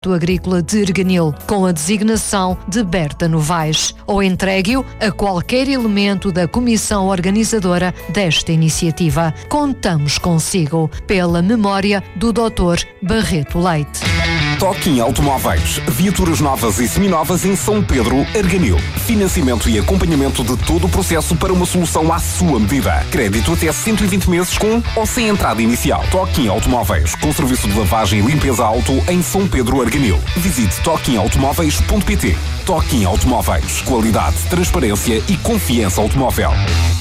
Agrícola de Erganil, com a designação de Berta Novaes, ou entregue-o a qualquer elemento da comissão organizadora desta iniciativa. Contamos consigo, pela memória do Dr. Barreto Leite. Toquim Automóveis, viaturas novas e seminovas em São Pedro, Erganil. Financiamento e acompanhamento de todo o processo para uma solução à sua medida. Crédito até 120 meses com ou sem entrada inicial. Toquim Automóveis, com serviço de lavagem e limpeza auto em São Pedro, Erganil. Visite toquimautomóveis.pt. Toquim Automóveis, qualidade, transparência e confiança automóvel.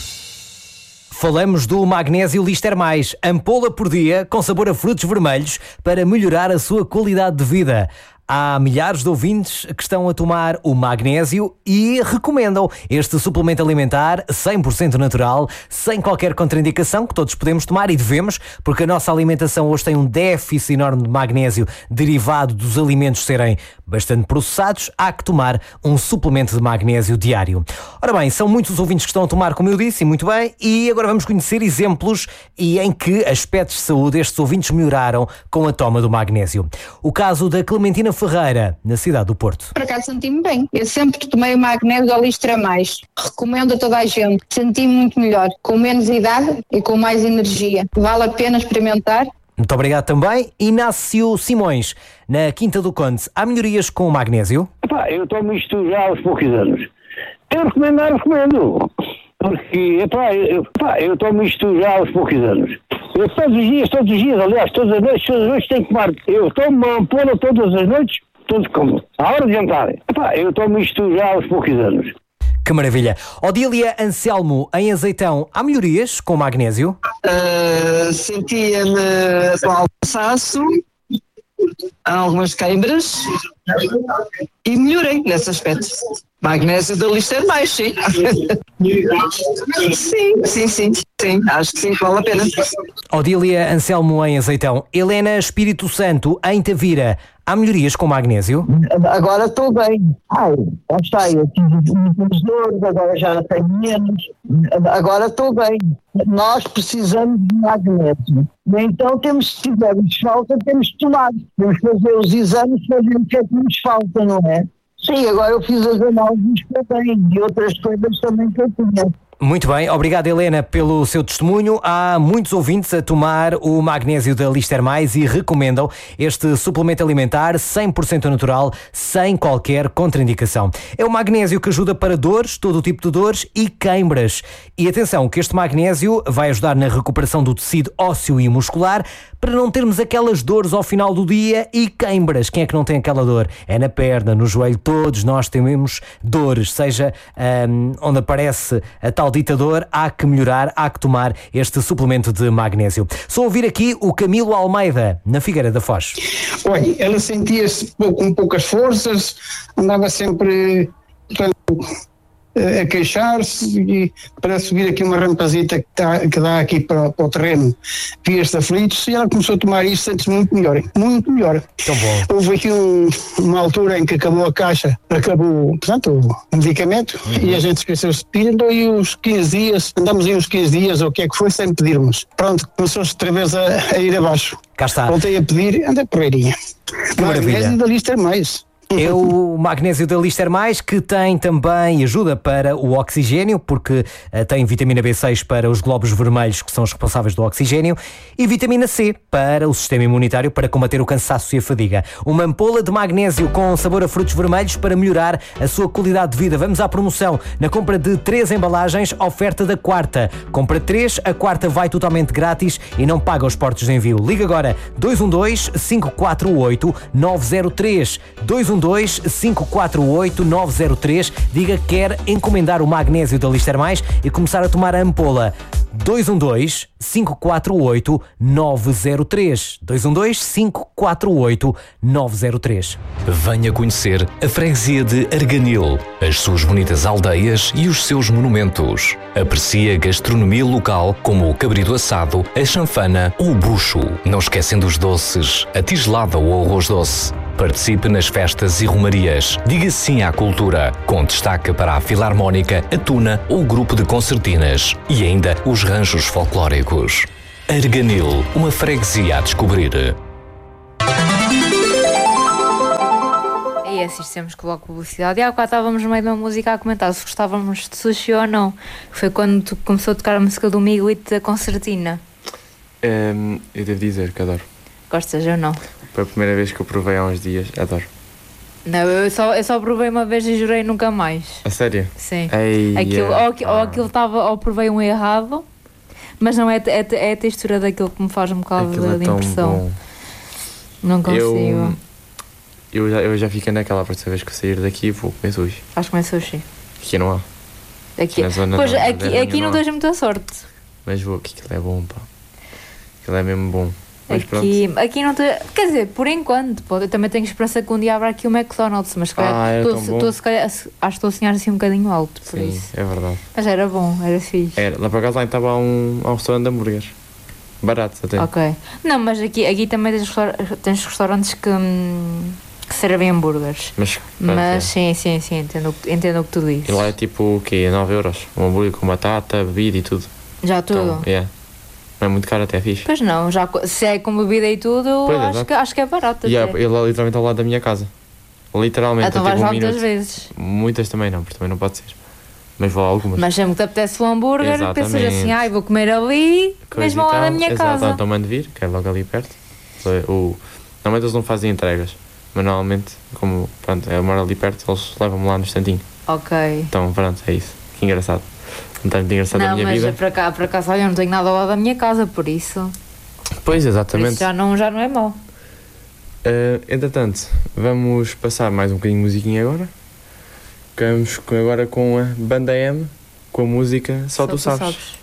Falamos do magnésio Lister Mais, ampola por dia com sabor a frutos vermelhos para melhorar a sua qualidade de vida. Há milhares de ouvintes que estão a tomar o magnésio e recomendam este suplemento alimentar 100% natural, sem qualquer contraindicação, que todos podemos tomar e devemos, porque a nossa alimentação hoje tem um déficit enorme de magnésio derivado dos alimentos serem bastante processados. Há que tomar um suplemento de magnésio diário. Ora bem, são muitos os ouvintes que estão a tomar, como eu disse, e muito bem, e agora vamos conhecer exemplos e em que aspectos de saúde estes ouvintes melhoraram com a toma do magnésio. O caso da Clementina Ferreira, na cidade do Porto. Por acaso senti-me bem. Eu sempre tomei o magnésio da Lister Mais. Recomendo a toda a gente. Senti-me muito melhor, com menos idade e com mais energia. Vale a pena experimentar. Muito obrigado também. Inácio Simões, na Quinta do Conde. Há melhorias com o magnésio? Eu tomo isto já há uns poucos anos. Eu recomendo. Porque, eu tomo isto já há uns poucos anos. Eu todos os dias, aliás, todas as noites tenho que tomar. Eu tomo uma ampola todas as noites, à hora de jantar. Eu tomo isto já há uns poucos anos. Que maravilha. Odília Anselmo, em Azeitão, há melhorias com magnésio? Sentia-me com algum cansaço, algumas queimbras e melhorei nesse aspecto. Magnésio da Lister Mais, sim. Sim, acho que sim, vale a pena. Odília Anselmo, em Azeitão. Helena Espírito Santo, em Tavira, há melhorias com magnésio? Agora estou bem. Já está, eu tive muitas dores, agora já tenho menos. Agora estou bem. Nós precisamos de magnésio. Então se tivermos falta, temos de tomar. Temos que fazer os exames para ver o que é que nos falta, não é? Sim, agora eu fiz as análises também e outras coisas também que eu tinha. Muito bem, obrigado Helena pelo seu testemunho. Há muitos ouvintes a tomar o magnésio da Lister Mais e recomendam este suplemento alimentar 100% natural, sem qualquer contraindicação. É o magnésio que ajuda para dores, todo o tipo de dores e queimbras. E atenção, que este magnésio vai ajudar na recuperação do tecido ósseo e muscular para não termos aquelas dores ao final do dia e queimbras. Quem é que não tem aquela dor? É na perna, no joelho, todos nós temos dores, seja onde aparece a tal ditador, há que melhorar, há que tomar este suplemento de magnésio. Só ouvir aqui o Camilo Almeida, na Figueira da Foz. Olha, ela sentia-se com poucas forças, andava sempre a queixar-se e para subir aqui uma rampazita que dá aqui para o terreno, via-se aflitos, e ela começou a tomar isso, sente-se muito melhor. Tão bom. Houve aqui uma altura em que acabou, portanto, o medicamento, e a gente esqueceu-se de pedir, e uns 15 dias, andamos aí uns 15 dias, ou o que é que foi, sem pedirmos. Pronto, começou-se outra vez a ir abaixo. Cá está. Voltei a pedir, anda porreirinha. Maravilha. Da Lister Mais. É o magnésio da Lister Mais, que tem também ajuda para o oxigênio, porque tem vitamina B6 para os glóbulos vermelhos, que são os responsáveis do oxigênio, e vitamina C para o sistema imunitário, para combater o cansaço e a fadiga. Uma ampola de magnésio com sabor a frutos vermelhos para melhorar a sua qualidade de vida. Vamos à promoção. Na compra de 3 embalagens, oferta da quarta. Compra 3, a quarta vai totalmente grátis e não paga os portos de envio. Liga agora 212-548-903. 212-548-903. Diga que quer encomendar o magnésio da Lister Mais e começar a tomar a ampola. 212-548-903. 212-548-903. Venha conhecer a freguesia de Erganil, as suas bonitas aldeias e os seus monumentos. Aprecie a gastronomia local como o cabrito assado, a chanfana ou o bucho. Não esquecendo os doces, a tigelada ou o arroz doce. Participe nas festas e romarias. Diga sim à cultura, com destaque para a Filarmónica, a Tuna ou o grupo de concertinas. E ainda os ranchos folclóricos. Erganil, uma freguesia a descobrir. temos que logo publicidade. E há bocado estávamos no meio de uma música a comentar se gostávamos de sushi ou não. Foi quando tu começou a tocar a música do Miguelito da Concertina. Eu devo dizer que adoro. Gostas ou não? Foi a primeira vez que eu provei há uns dias, adoro. Não, eu só provei uma vez e jurei nunca mais. A sério? Sim. Aquilo ou provei um errado, mas não é a textura daquilo que me faz um bocado de impressão. Bom. Não consigo. Eu já fiquei naquela próxima vez que eu sair daqui vou comer sushi. Vais comer sushi? Aqui não há. Aqui, pois, aqui não tens muita sorte. Mas vou, que aquilo é bom, pá. Aquilo é mesmo bom. Mas aqui não te... Quer dizer, por enquanto, eu também tenho esperança que um dia abra aqui o McDonald's, mas se calhar acho que estou a sonhar assim um bocadinho alto, por isso. Sim, é verdade. Mas era bom, era fixe. Lá para casa lá estava um restaurante de hambúrgueres. Barato até. Ok. Não, mas aqui também tens restaurantes que servem hambúrgueres. Mas sim, entendo o que tu dizes. E lá é tipo o quê? 9€? Um hambúrguer com batata, bebida e tudo. Já tudo? Então, não é muito caro, até é fixe. Pois não, se é com bebida e tudo, acho que é barato. Ele é literalmente ao lado da minha casa. Literalmente. Então vais lá muitas vezes? Muitas também não, porque também não pode ser. Mas vou a algumas. Mas sempre que te apetece um hambúrguer, pensas assim, vou comer ali, mesmo ao lado da minha casa. Então mando vir, que é logo ali perto. Normalmente eles não fazem entregas, mas normalmente, como eu moro ali perto, eles levam-me lá no instantinho. Ok. Então pronto, é isso. Que engraçado. Não está muito engraçado a minha vida. Não, mas para cá, olha, eu não tenho nada ao lado da minha casa, por isso... Pois, exatamente. Por isso já não é mau. Entretanto, vamos passar mais um bocadinho de musiquinha agora. Ficamos agora com a Banda M, com a música Só Tu Sabes.